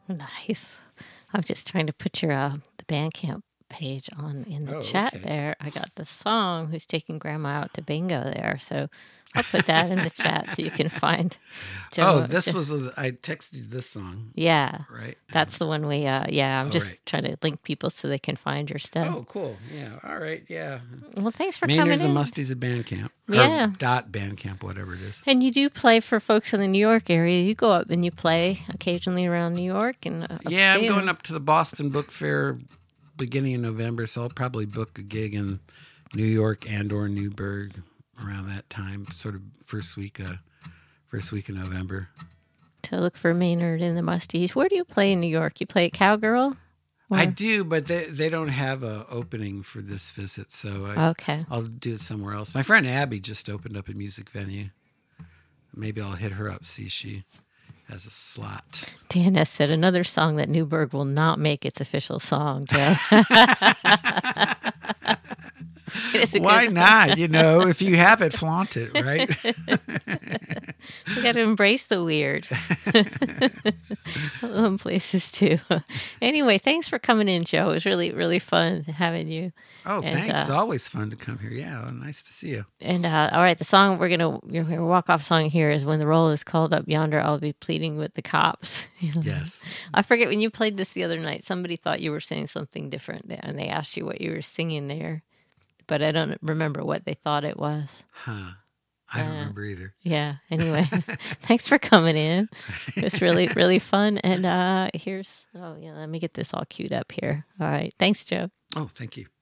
Nice. I'm just trying to put your the Bandcamp page on in the chat there. I got the song "Who's Taking Grandma Out to Bingo" there, so I'll put that in the chat so you can find. Joe, I texted you this song. Yeah, right. That's the one we. I'm just trying to link people so they can find your stuff. Oh, cool. Yeah. All right. Yeah. Well, thanks for coming in. Maynard the Musties at Bandcamp. Yeah. .bandcamp, whatever it is. And you do play for folks in the New York area. You go up and you play occasionally around New York and. Yeah, I'm going up to the Boston Book Fair beginning in November, so I'll probably book a gig in New York and/or Newburgh around that time, sort of first week of November. To look for Maynard and the Musties. Where do you play in New York? You play at Cowgirl? I do, but they don't have an opening for this visit, so I'll do it somewhere else. My friend Abby just opened up a music venue. Maybe I'll hit her up, see if she has a slot. Dan said another song that Newburgh will not make its official song, Joe. Why not? If you have it, flaunt it, right? You got to embrace the weird. Some places too. Anyway, thanks for coming in, Joe. It was really, really fun having you. Oh, thanks. It's always fun to come here. Yeah, nice to see you. And all right, the song we're gonna walk-off song here is "When the Roll is Called Up Yonder, I'll Be Pleading with the Cops." Yes. I forget when you played this the other night. Somebody thought you were saying something different, and they asked you what you were singing there, but I don't remember what they thought it was. Huh. I don't remember either. Yeah. Anyway, thanks for coming in. It was really, really fun. And let me get this all queued up here. All right. Thanks, Joe. Oh, thank you.